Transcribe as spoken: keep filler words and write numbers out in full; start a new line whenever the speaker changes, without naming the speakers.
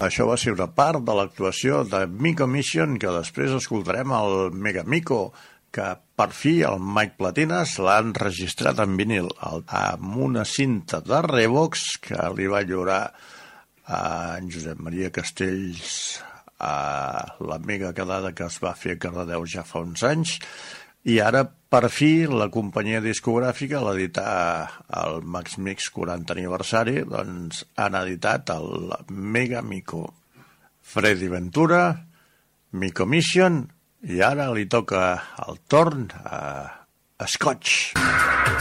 Això va ser una part de l'actuació de Miko Mission, que després escoltarem el Mega Miko, que per fi el Mike Platinas l'ha enregistrat en vinil amb una cinta de Revox que li va lliurar a en Josep Maria Castells a la mega quedada que es va fer a Cardedeu ja fa uns anys, i ara per fi la companyia discogràfica, a l'editar el Max Mix quaranta aniversari, doncs han editat el Mega Miko. Freddy Ventura, Miko Mission, i ara li toca el torn a Scotch.